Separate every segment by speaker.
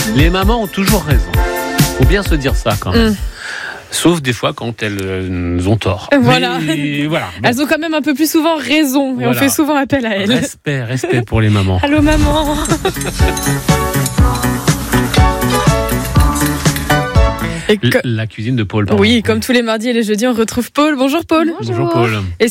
Speaker 1: Les mamans ont toujours raison. Faut bien se dire ça quand même. Sauf des fois quand elles ont tort.
Speaker 2: Voilà.
Speaker 1: Mais, voilà. Bon.
Speaker 2: Elles ont quand même un peu plus souvent raison et on fait souvent appel à elles.
Speaker 1: Respect pour les mamans.
Speaker 2: Allô maman.
Speaker 1: La cuisine de Paul. Pardon.
Speaker 2: Oui, comme tous les mardis et les jeudis, on retrouve Paul. Bonjour Paul.
Speaker 1: Bonjour Paul.
Speaker 2: Et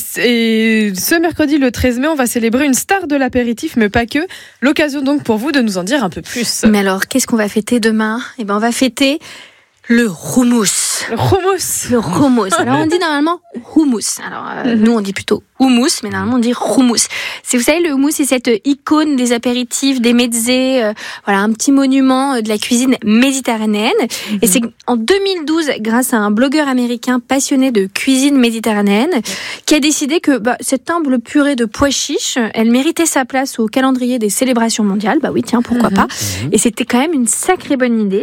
Speaker 2: ce mercredi, le 13 mai, on va célébrer une star de l'apéritif, mais pas que. L'occasion donc pour vous de nous en dire un peu plus.
Speaker 3: Mais alors, qu'est-ce qu'on va fêter demain ? Eh ben, on va fêter le houmous.
Speaker 2: Le houmous.
Speaker 3: Le houmous. Alors, on dit normalement houmous. Alors, nous, on dit plutôt houmous, mais normalement, on dit houmous. Vous savez, le houmous, c'est cette icône des apéritifs, des mezzés, voilà, un petit monument de la cuisine méditerranéenne. Et c'est en 2012, grâce à un blogueur américain passionné de cuisine méditerranéenne, qui a décidé que cette humble purée de pois chiches, elle méritait sa place au calendrier des célébrations mondiales. Bah oui, tiens, pourquoi pas. Et c'était quand même une sacrée bonne idée.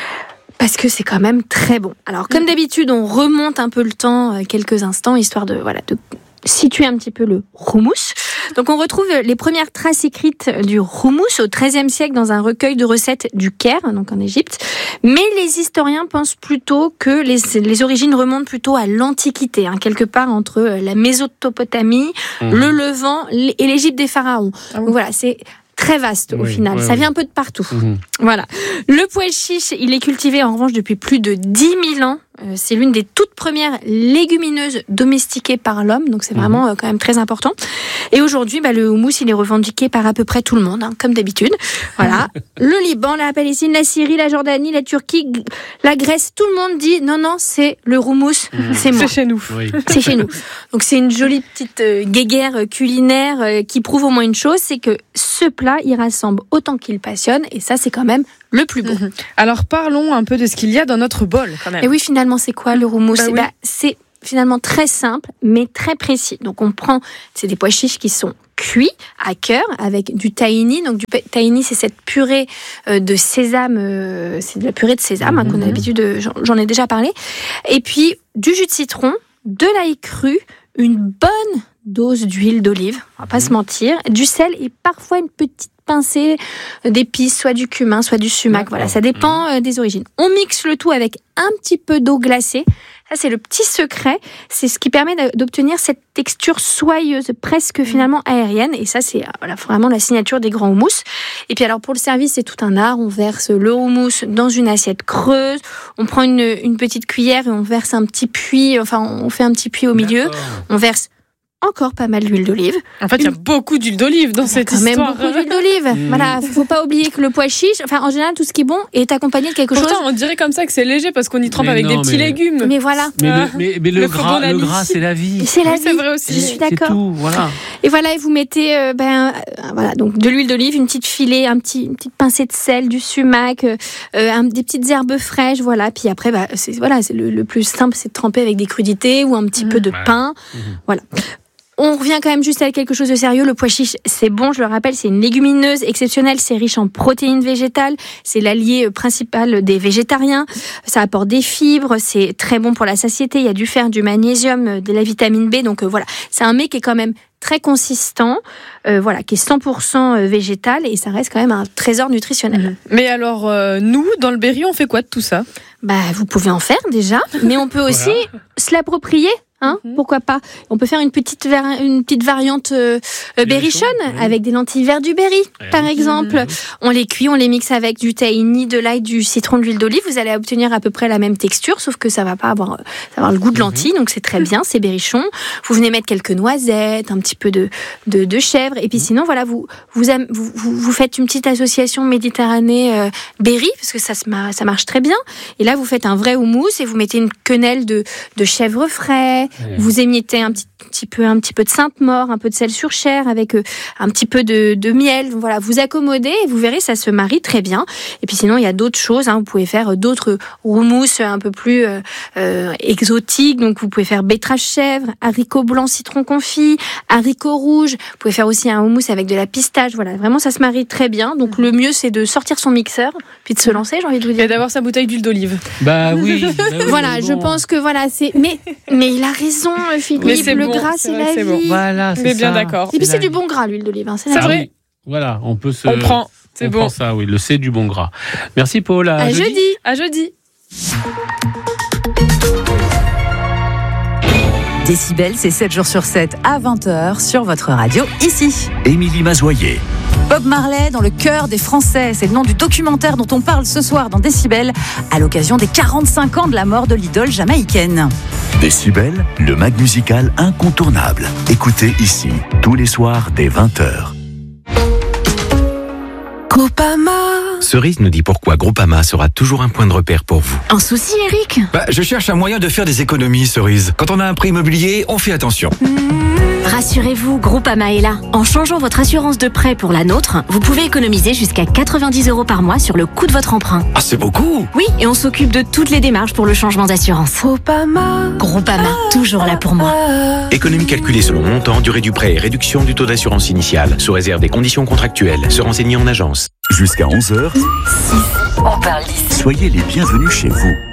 Speaker 3: Parce que c'est quand même très bon. Alors, comme d'habitude, on remonte un peu le temps, quelques instants, histoire de situer un petit peu le houmous. Donc, on retrouve les premières traces écrites du houmous au XIIIe siècle dans un recueil de recettes du Caire, donc en Égypte. Mais les historiens pensent plutôt que les origines remontent plutôt à l'Antiquité, quelque part entre la Mésopotamie, le Levant et l'Égypte des pharaons. Donc voilà, c'est très vaste au final, ça vient un peu de partout. Voilà. Le pois chiche, il est cultivé en revanche depuis plus de 10 000 ans. C'est l'une des toutes premières légumineuses domestiquées par l'homme, donc c'est vraiment quand même très important. Et aujourd'hui, le houmous, il est revendiqué par à peu près tout le monde, comme d'habitude. Voilà. Le Liban, la Palestine, la Syrie, la Jordanie, la Turquie, la Grèce, tout le monde dit non, c'est le houmous, c'est moi.
Speaker 2: C'est chez nous.
Speaker 1: Oui.
Speaker 3: C'est chez nous. Donc c'est une jolie petite guéguerre culinaire qui prouve au moins une chose, c'est que ce plat, il rassemble autant qu'il passionne, et ça, c'est quand même le plus beau.
Speaker 2: Alors parlons un peu de ce qu'il y a dans notre bol quand même.
Speaker 3: Et oui, finalement, c'est quoi le houmous ?
Speaker 2: Oui.
Speaker 3: C'est finalement très simple, mais très précis. Donc c'est des pois chiches qui sont cuits à cœur avec du tahini. Donc du tahini, c'est cette purée de sésame, c'est de la purée de sésame qu'on a l'habitude, j'en ai déjà parlé. Et puis du jus de citron, de l'ail cru, une bonne dose d'huile d'olive, on va pas se mentir, du sel et parfois une petite pincée d'épices, soit du cumin, soit du sumac. Voilà, ça dépend des origines. On mixe le tout avec un petit peu d'eau glacée. Ça, c'est le petit secret. C'est ce qui permet d'obtenir cette texture soyeuse, presque finalement aérienne. Et ça, c'est vraiment la signature des grands houmous. Et puis alors, pour le service, c'est tout un art. On verse le houmous dans une assiette creuse. On prend une petite cuillère et on verse un petit puits. Enfin, on fait un petit puits au milieu. On verse encore pas mal d'huile d'olive.
Speaker 2: En fait, il y a beaucoup d'huile d'olive dans cette histoire.
Speaker 3: Même beaucoup d'huile d'olive. Voilà, faut pas oublier que le pois chiche, en général, tout ce qui est bon est accompagné de quelque chose.
Speaker 2: Pourtant, on dirait comme ça que c'est léger parce qu'on y trempe avec des petits légumes.
Speaker 3: Mais voilà.
Speaker 1: Mais le gras, c'est la vie.
Speaker 3: C'est la vie.
Speaker 2: C'est vrai aussi.
Speaker 3: Je suis d'accord.
Speaker 1: C'est tout, voilà.
Speaker 3: Et voilà, et vous mettez, donc de l'huile d'olive, une petite filée, une petite pincée de sel, du sumac, des petites herbes fraîches, voilà. Puis après, c'est le plus simple, c'est de tremper avec des crudités ou un petit peu de pain, voilà. On revient quand même juste à quelque chose de sérieux. Le pois chiche, c'est bon, je le rappelle, c'est une légumineuse exceptionnelle. C'est riche en protéines végétales. C'est l'allié principal des végétariens. Ça apporte des fibres. C'est très bon pour la satiété. Il y a du fer, du magnésium, de la vitamine B. Donc voilà, c'est un mets qui est quand même très consistant, qui est 100% végétal. Et ça reste quand même un trésor nutritionnel.
Speaker 2: Mais alors, nous, dans le Berry, on fait quoi de tout ça ?
Speaker 3: Vous pouvez en faire déjà, mais on peut aussi se l'approprier. Pourquoi pas ? On peut faire une petite variante berrichonne avec des lentilles vertes du Berry, par exemple. On les cuit, on les mixe avec du tahini, de l'ail, du citron, de l'huile d'olive. Vous allez obtenir à peu près la même texture, sauf que ça va pas avoir le goût de lentilles, donc c'est très bien, c'est berrichon. Vous venez mettre quelques noisettes, un petit peu de chèvre, et puis sinon voilà, vous faites une petite association Méditerranée Berry, parce que ça marche très bien. Et là vous faites un vrai houmous et vous mettez une quenelle de chèvre frais. Vous émiettez un petit peu de Sainte-Maure, un peu de sel sur chair avec un petit peu de miel. Voilà, vous accommodez et vous verrez, ça se marie très bien. Et puis sinon, il y a d'autres choses. Vous pouvez faire d'autres houmous un peu plus exotiques. Donc, vous pouvez faire betterave chèvre, haricots blancs, citron confit, haricots rouges. Vous pouvez faire aussi un houmous avec de la pistache. Voilà, vraiment, ça se marie très bien. Donc, le mieux, c'est de sortir son mixeur, puis de se lancer, j'ai envie de vous dire.
Speaker 2: Et d'avoir sa bouteille d'huile d'olive.
Speaker 1: Oui.
Speaker 3: Voilà, je pense que c'est... Mais il a raison, Philippe. Le gras, c'est la vie.
Speaker 1: Voilà,
Speaker 2: mais bien d'accord.
Speaker 3: Et puis c'est du bon gras, l'huile d'olive.
Speaker 2: C'est vrai.
Speaker 1: Voilà, on peut se...
Speaker 2: On prend C'est
Speaker 1: On
Speaker 2: bon.
Speaker 1: prend ça, oui, le C du bon gras. Merci Paul.
Speaker 3: À jeudi.
Speaker 2: À jeudi.
Speaker 4: Décibel, c'est 7 jours sur 7 à 20h sur votre radio ici.
Speaker 5: Émilie Mazoyer.
Speaker 4: Bob Marley dans le cœur des Français, c'est le nom du documentaire dont on parle ce soir dans Décibel à l'occasion des 45 ans de la mort de l'idole jamaïcaine.
Speaker 5: Décibel, le mag musical incontournable. Écoutez ici, tous les soirs dès 20h.
Speaker 4: Groupama.
Speaker 6: Cerise nous dit pourquoi Groupama sera toujours un point de repère pour vous.
Speaker 3: Un souci, Eric?
Speaker 7: Je cherche un moyen de faire des économies, Cerise. Quand on a un prêt immobilier, on fait attention.
Speaker 8: Rassurez-vous, Groupama est là. En changeant votre assurance de prêt pour la nôtre, vous pouvez économiser jusqu'à 90 € par mois sur le coût de votre emprunt.
Speaker 7: Ah, c'est beaucoup!
Speaker 8: Oui, et on s'occupe de toutes les démarches pour le changement d'assurance. Groupama, toujours là pour moi.
Speaker 6: Économie calculée selon montant, durée du prêt et réduction du taux d'assurance initiale, sous réserve des conditions contractuelles. Se renseigner en agence.
Speaker 5: Jusqu'à 11h,
Speaker 4: On parle d'ici.
Speaker 5: soyez les bienvenus chez vous.